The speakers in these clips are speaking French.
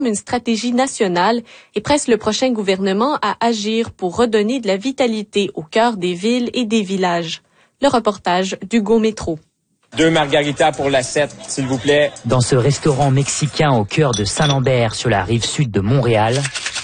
une stratégie nationale et presse le prochain gouvernement à agir pour redonner de la vitalité au cœur des villes et des villages. Le reportage d'Hugo Métro. 2 margaritas pour l'assiette, s'il vous plaît. Dans ce restaurant mexicain au cœur de Saint-Lambert, sur la rive sud de Montréal,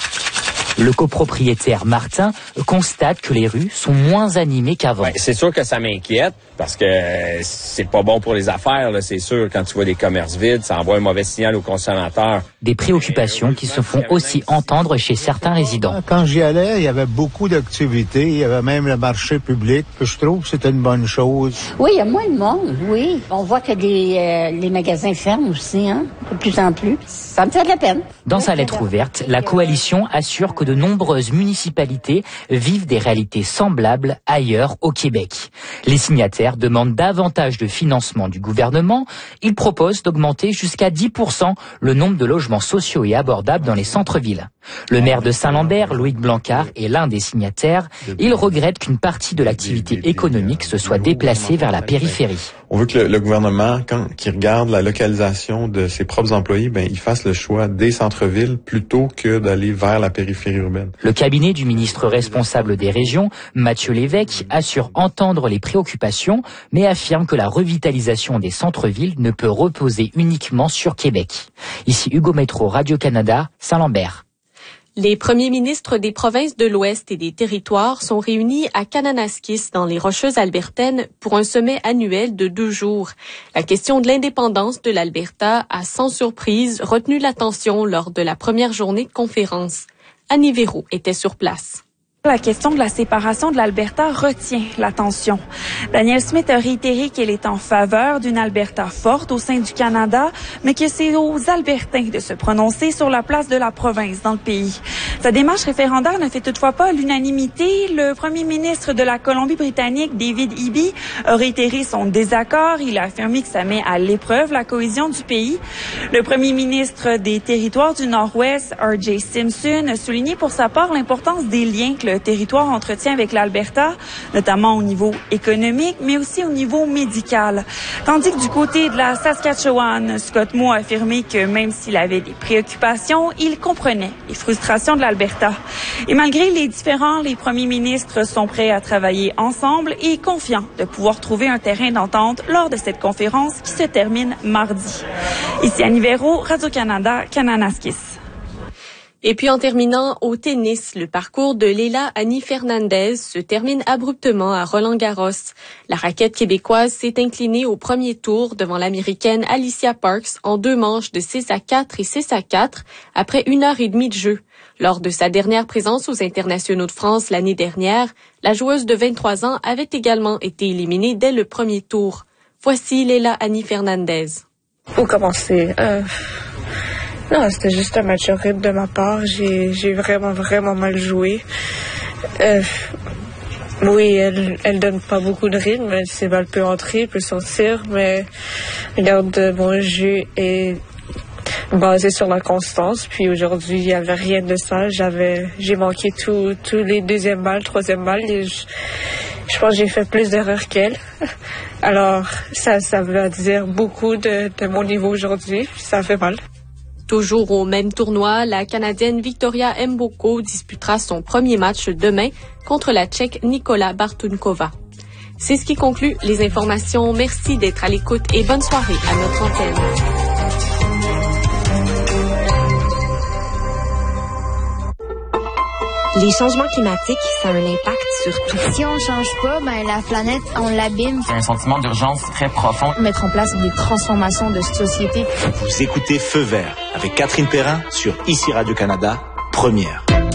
le copropriétaire Martin constate que les rues sont moins animées qu'avant. Ouais, c'est sûr que ça m'inquiète parce que c'est pas bon pour les affaires, là, c'est sûr. Quand tu vois des commerces vides, ça envoie un mauvais signal aux consommateurs. Des préoccupations qui se font aussi entendre chez certains résidents. Quand j'y allais, il y avait beaucoup d'activités. Il y avait même le marché public. Je trouve que c'était une bonne chose. Oui, il y a moins de monde, oui. On voit que les magasins ferment aussi, hein, de plus en plus. Ça me fait de la peine. Dans sa lettre ouverte, la coalition assure que de nombreuses municipalités vivent des réalités semblables ailleurs au Québec. Les signataires demandent davantage de financement du gouvernement. Ils proposent d'augmenter jusqu'à 10% le nombre de logements sociaux et abordables dans les centres-villes. Le maire de Saint-Lambert, Loïc Blancard, est l'un des signataires. Il regrette qu'une partie de l'activité économique se soit déplacée vers la périphérie. On veut que le gouvernement, quand il regarde la localisation de ses propres employés, il fasse le choix des centres-villes plutôt que d'aller vers la périphérie urbaine. Le cabinet du ministre responsable des régions, Mathieu Lévesque, assure entendre les préoccupations, mais affirme que la revitalisation des centres-villes ne peut reposer uniquement sur Québec. Ici Hugo Métro, Radio-Canada, Saint-Lambert. Les premiers ministres des provinces de l'Ouest et des territoires sont réunis à Kananaskis dans les Rocheuses albertaines pour un sommet annuel de 2 jours. La question de l'indépendance de l'Alberta a sans surprise retenu l'attention lors de la première journée de conférence. Annie Véraud était sur place. La question de la séparation de l'Alberta retient l'attention. Danielle Smith a réitéré qu'elle est en faveur d'une Alberta forte au sein du Canada, mais que c'est aux Albertains de se prononcer sur la place de la province dans le pays. Sa démarche référendaire ne fait toutefois pas l'unanimité. Le premier ministre de la Colombie-Britannique, David Eby, a réitéré son désaccord. Il a affirmé que ça met à l'épreuve la cohésion du pays. Le premier ministre des Territoires du Nord-Ouest, R.J. Simpson, a souligné pour sa part l'importance des liens que le territoire entretient avec l'Alberta, notamment au niveau économique, mais aussi au niveau médical. Tandis que du côté de la Saskatchewan, Scott Moe a affirmé que même s'il avait des préoccupations, il comprenait les frustrations de l'Alberta. Et malgré les différends, les premiers ministres sont prêts à travailler ensemble et confiants de pouvoir trouver un terrain d'entente lors de cette conférence qui se termine mardi. Ici Annie Véraud, Radio-Canada, Kananaskis. Et puis en terminant au tennis, le parcours de Leila Annie Fernandez se termine abruptement à Roland-Garros. La raquette québécoise s'est inclinée au premier tour devant l'Américaine Alicia Parks en 2 manches de 6-4 et 6-4 après 1h30 de jeu. Lors de sa dernière présence aux Internationaux de France l'année dernière, la joueuse de 23 ans avait également été éliminée dès le premier tour. Voici Leila Annie Fernandez. Pour commencer, non, c'était juste un match horrible de ma part. J'ai vraiment mal joué. Oui, elle donne pas beaucoup de rythme. Ses balles peuvent entrer, peut sortir, mais regarde, mon jeu est basé sur la constance. Puis aujourd'hui, il y avait rien de ça. J'ai manqué tous les 2e balles, 3e balles. Et je pense que j'ai fait plus d'erreurs qu'elle. Alors, ça veut dire beaucoup de mon niveau aujourd'hui. Ça fait mal. Toujours au même tournoi, la Canadienne Victoria Mboko disputera son premier match demain contre la Tchèque Nikola Bartunkova. C'est ce qui conclut les informations. Merci d'être à l'écoute et bonne soirée à notre antenne. Les changements climatiques, ça a un impact sur tout. Si on ne change pas, la planète, on l'abîme. C'est un sentiment d'urgence très profond. Mettre en place des transformations de société. Vous écoutez Feu vert avec Catherine Perrin sur ICI Radio-Canada, première.